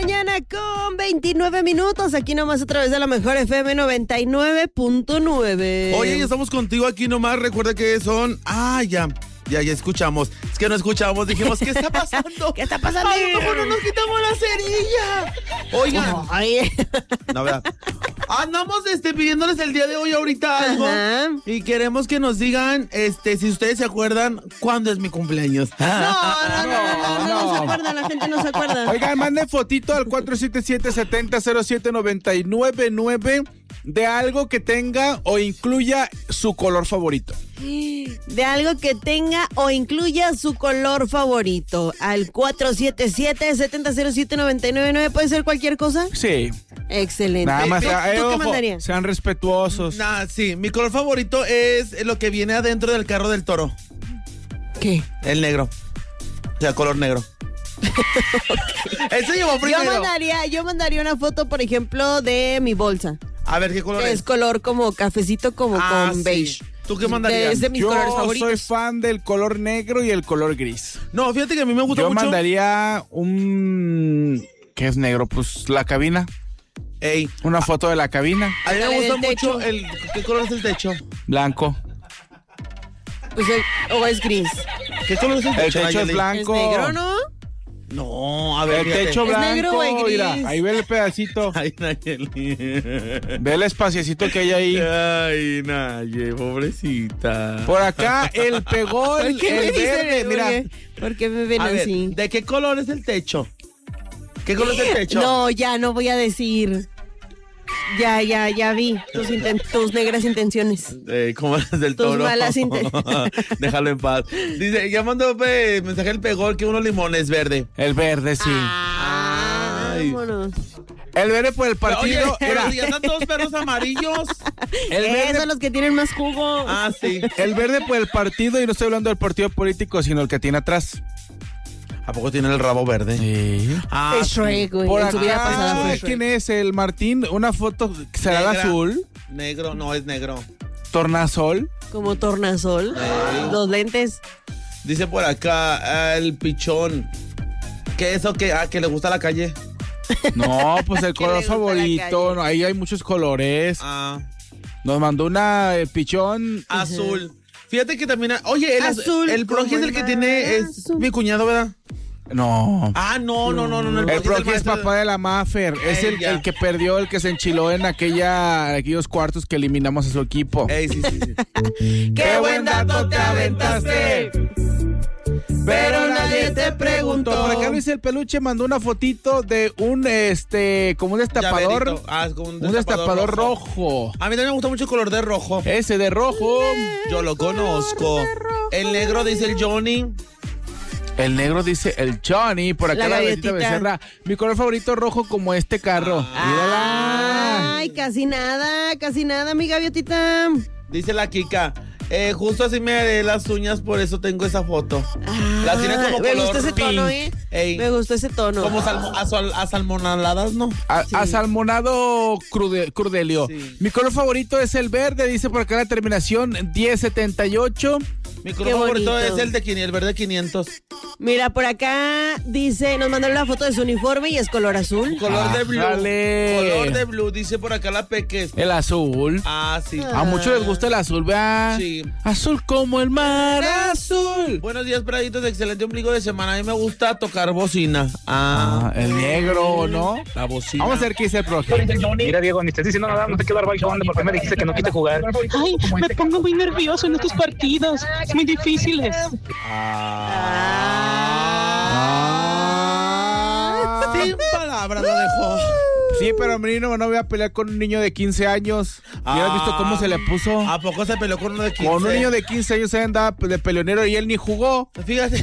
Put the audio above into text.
mañana con 29 minutos. Aquí nomás a través de la mejor FM 99.9. Oye, ya estamos contigo aquí nomás. Recuerda que son... Ya escuchamos. Es que no escuchamos. Dijimos, ¿qué está pasando? ¿Qué está pasando? A lo mejor no nos quitamos la cerilla. Oigan. No, ¿verdad? Andamos pidiéndoles el día de hoy ahorita algo. Ajá. Y queremos que nos digan, si ustedes se acuerdan, ¿cuándo es mi cumpleaños? No se acuerda, la gente no se acuerda. Oigan, manden fotito al 477-7007-999 de algo que tenga o incluya su color favorito. De algo que tenga o incluya su color favorito. Al 477-7007-999. ¿Puede ser cualquier cosa? Sí. Excelente. Nada más, ¿Tú qué ojo, mandarías? sean respetuosos. Sí, mi color favorito es lo que viene adentro del carro del toro. ¿Qué? El negro. O sea, color negro. Ese llevó primero. Yo mandaría una foto, por ejemplo, de mi bolsa. A ver, ¿qué color Es color como cafecito, como con sí. beige. ¿Tú qué mandarías? Es de mis colores Yo favoritos. soy fan del color negro y el color gris. No, fíjate que a mí me gusta mucho. Yo mandaría ¿qué es negro? Pues la cabina. Ey. Una foto de la cabina. A mí me Del gusta techo. mucho ¿qué color es el techo? Blanco. Pues o es gris. ¿Qué color es el techo? El techo es ¿Es blanco. negro, no? No, a ver, El techo ¿Es blanco. negro o es gris? Mira, ahí ve el pedacito. Ay, Nayeli. Ve el espaciecito que hay ahí. Ay, Naye, pobrecita. Por acá, el pegol, el ¿Por qué me dicen verde, mira. ¿Por qué me ven A ver, así? ¿de qué color es el techo? ¿Qué color es el techo? No, ya no voy a decir. Ya vi tus negras intenciones. ¿Cómo es del Tus toro? malas Déjalo en paz. Dice, ya mandó mensaje el pegol que unos limones verde. El verde, sí. Ay. Vámonos. El verde por el partido. Oye, Mira, ya están todos perros amarillos. el verde, Son los que tienen más jugo. Sí. el verde por el partido, y no estoy hablando del partido político, sino el que tiene atrás. ¿A poco tiene el rabo verde? Sí. Es Shrek, güey. Por En su vida pasada acá, fue Shrek. ¿quién es? El Martín, una foto, ¿será el Negra. azul? Negro, no, es negro. Tornasol. Como tornasol. Los lentes. Dice por acá el pichón. ¿Qué es eso que le gusta la calle? No, pues el Que color le gusta la favorito, calle. no, ahí hay muchos colores. Nos mandó una pichón. Azul. Fíjate que también... Oye, Azul el proji como es el el que mar tiene... Es azul. mi cuñado, ¿verdad? No. No. El proji es maestro- papá de la Maffer. Es Ey, ya. el que perdió, el que se enchiló en aquellos cuartos que eliminamos a su equipo. Ey, sí. ¡Qué buen dato te aventaste! Pero nadie te preguntó. Por acá Luis el Peluche mandó una fotito de un como un destapador. Llaverito. Como un destapador rojo. A mí también me gusta mucho el color de rojo. Ese de rojo. Yo lo conozco. El negro dice el Johnny. El negro dice el Johnny. Por acá La la Betita galletita. Becerra. Mi color favorito rojo como este carro. Mírala. Ay, casi nada, mi gaviotita. Dice la Kika. Justo así me haré las uñas, por eso tengo esa foto. La tiene como me color gustó ese tono, pink. Ey. Me gustó ese tono. Como asalmonadas, ¿no? Asalmonado crudelio. Sí. Mi color favorito es el verde, dice por acá la terminación 1078. Mi color Qué favorito bonito. es el verde 500. Mira, por acá dice, nos mandaron la foto de su uniforme y es color azul. Color de blue. Ájale. Color de blue, dice por acá la Peques. El azul. Sí. A muchos les gusta el azul, ¿verdad? Sí. Azul como el mar azul. Buenos días, Praditos. Excelente ombligo de semana. A mí me gusta tocar bocina. El negro, ¿no? La bocina. Vamos a ver qué dice el profe. Mira, Diego, ni estás diciendo nada, no te quiero dar bailando porque me dijiste que no quise jugar. Ay, me pongo muy nervioso en estos partidos. Es muy difíciles. Sin palabras lo dejó. Sí, pero no voy a pelear con un niño de 15 años. ¿Ya has visto cómo se le puso? ¿A poco se peleó con uno de 15? Con un niño de 15 años se andaba de peleonero y él ni jugó. Fíjate.